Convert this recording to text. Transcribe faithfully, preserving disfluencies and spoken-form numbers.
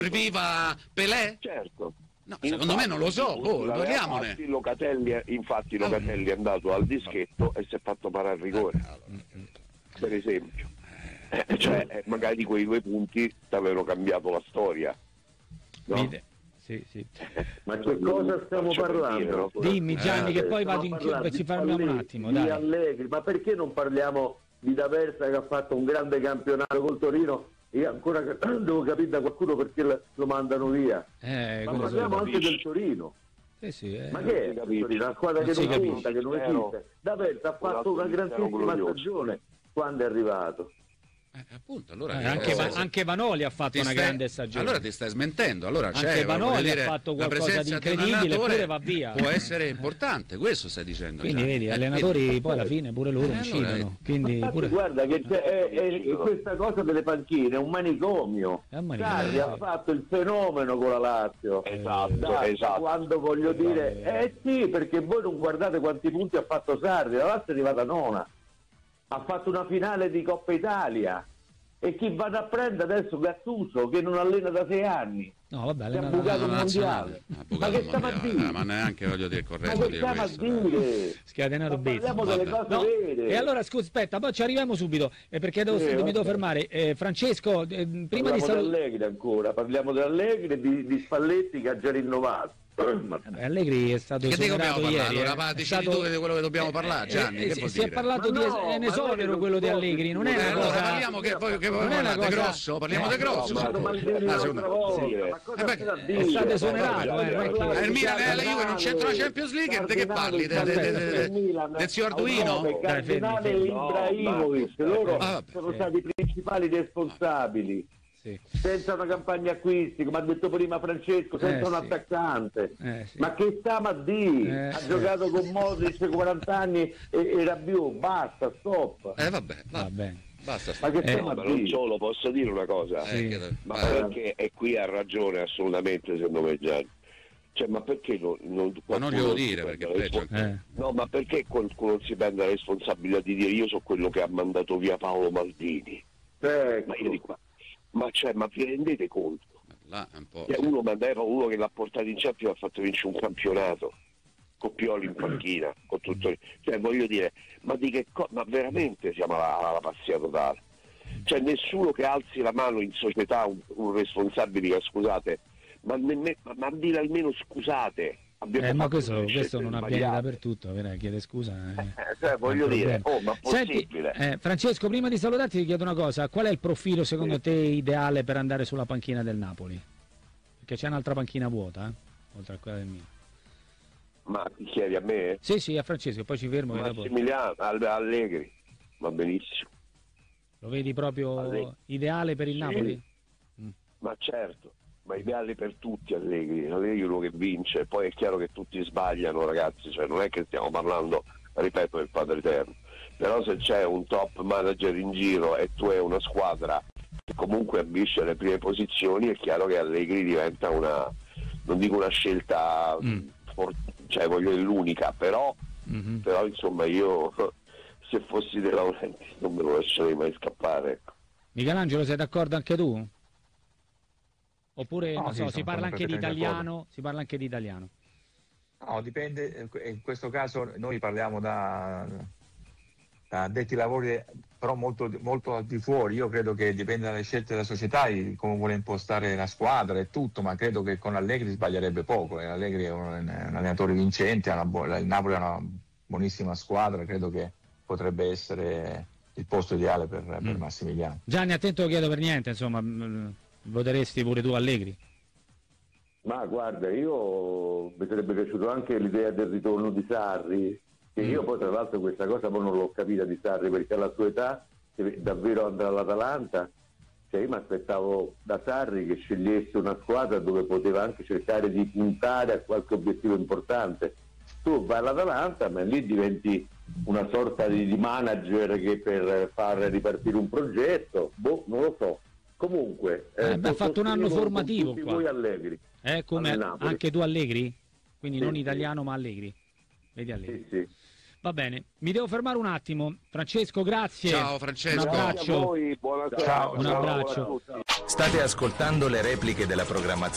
Serviva Pelé? Certo. No, secondo me non lo so, boh, parliamone. Infatti Locatelli, infatti Locatelli è andato al dischetto e si è fatto parare il rigore, per esempio. Eh, cioè, eh, magari quei due punti ti avevano cambiato la storia. No? Sì, sì. Ma che cosa stiamo parlando? Dire, no? Dimmi Gianni, eh, che poi vado in chiusura, ci fermiamo un attimo. Dai. Allegri, ma perché non parliamo di D'Aversa che ha fatto un grande campionato col Torino? E ancora devo capire da qualcuno perché lo mandano via. Eh, ma parliamo anche del Torino. Eh sì, eh. Ma che è il Torino? Una squadra che non conta, che non esiste. D'Aversa ha fatto una grandissima stagione quando è arrivato. Eh, appunto, allora eh, anche, Va- anche Vanoli ha fatto una stai, grande stagione. Allora ti stai smentendo. Allora anche c'è, Vanoli dire, ha fatto qualcosa di incredibile, eppure va via. Può essere importante, questo stai dicendo. Quindi già. vedi, eh, allenatori quindi, poi alla fine pure loro eh, incidono. allora, quindi pure... Guarda che c'è, è, è, è questa cosa delle panchine è un manicomio. Sarri ha fatto il fenomeno con la Lazio. Esatto, da, esatto. Quando voglio dire, eh sì, perché voi non guardate quanti punti ha fatto Sarri, la Lazio è arrivata nona. Ha fatto una finale di Coppa Italia. E chi vado a prendere adesso Gattuso che non allena da sei anni? No, vabbè, ha bucato il mondiale. Ma che stiamo a dire? Ma neanche voglio dire corretto. Ma che stiamo a dire? Scatenato bezzo. Parliamo delle cose no. vere. E allora scusa, aspetta, poi ci arriviamo subito, eh, perché devo, eh, mi devo fermare. Eh, Francesco, eh, prima parliamo di salutare. Allegri ancora, parliamo di Allegri e di, di Spalletti che ha già rinnovato. Vabbè, Allegri è stato che esonerato ieri. Allora, eh. è stato... tu di quello che dobbiamo parlare, Gianni. Eh, che si, vuol si è dire? parlato ma di no, es- esonero quello di Allegri, non è una eh, cosa. Allora parliamo che poi che non è una cosa grosso, parliamo di grosso. Ma è stato esonerato, eh, il Milan e la Juve non c'entra la Champions League, di che parli? Del signor Arduino? Cardinale e Ibrahimovic, loro sono stati i principali responsabili. Sì. Senza una campagna acquisti, come ha detto prima Francesco, senza eh, un sì. attaccante. Eh, sì. Ma che stiamo a dire? Eh, ha sì. giocato con Modric quaranta anni e, e Rabiot, basta, stop. Eh vabbè, va bene. Basta. Ma che eh, stiamo ma a non dire? solo, posso dire una cosa? Sì. Ma perché, e qui ha ragione assolutamente secondo me Gianni. Cioè, ma perché non, non, ma non glielo dire perché peggio. Eh. No, ma perché qualcuno si prende la responsabilità di dire io sono quello che ha mandato via Paolo Maldini? Ecco. Ma io di qua. Ma cioè, ma vi rendete conto? Là un po'. Cioè, uno mandava uno che l'ha portato in Champions, ha fatto vincere un campionato con Pioli in panchina, con tutto. Cioè, voglio dire, ma di che cosa? Ma veramente siamo alla, alla pazzia totale. Cioè, nessuno che alzi la mano in società un, un responsabile, scusate, ma, nemme, ma, ma dire almeno scusate. Eh, ma questo, questo non avviene dappertutto, chiede scusa. Eh. Eh, cioè, voglio dire, oh, ma possibile. Senti, eh, Francesco, prima di salutarti ti chiedo una cosa, qual è il profilo secondo te ideale per andare sulla panchina del Napoli? Perché c'è un'altra panchina vuota, eh? Oltre a quella del Milan. Ma ti chiedi a me? Sì, sì, a Francesco, poi ci fermo. Massimiliano Allegri, va benissimo. Lo vedi proprio Allegri. Ideale per il sì. Napoli? Mm. Ma certo. Ma ideale per tutti Allegri, Allegri è uno che vince, poi è chiaro che tutti sbagliano ragazzi, cioè non è che stiamo parlando, ripeto, del Padre Eterno, però se c'è un top manager in giro e tu hai una squadra che comunque ambisce alle prime posizioni, è chiaro che Allegri diventa una, non dico una scelta, mm. for- cioè voglio dire l'unica, però, mm-hmm. però insomma io se fossi De Laurentiis non me lo lascerei mai scappare. Ecco. Michelangelo, sei d'accordo anche tu? Oppure no, non sì, so, si parla anche di italiano, si parla anche di italiano. No, dipende, in questo caso noi parliamo da, da addetti lavori, però molto, molto al di fuori. Io credo che dipende dalle scelte della società, come vuole impostare la squadra e tutto, ma credo che con Allegri sbaglierebbe poco. Allegri è un, un allenatore vincente, una, il Napoli è una buonissima squadra, credo che potrebbe essere il posto ideale per, mm. per Massimiliano. Gianni, attento, lo chiedo per niente, insomma. Voteresti pure tu Allegri? Ma guarda, io mi sarebbe piaciuto anche l'idea del ritorno di Sarri, che io poi tra l'altro questa cosa poi non l'ho capita di Sarri, perché alla sua età davvero andrà all'Atalanta, cioè io mi aspettavo da Sarri che scegliesse una squadra dove poteva anche cercare di puntare a qualche obiettivo importante. Tu vai all'Atalanta ma lì diventi una sorta di, di manager che per far ripartire un progetto, boh, non lo so. Comunque eh, eh, ha fatto un anno formativo qua. Voi Allegri. Eh, come anche tu Allegri? Quindi sì, non italiano sì. ma Allegri. Vedi Allegri. Sì, sì. Va bene, mi devo fermare un attimo. Francesco, grazie. Ciao Francesco. Un abbraccio. Grazie a voi, buonasera. Ciao, un ciao, abbraccio. buona a tutti. State ascoltando le repliche della programmazione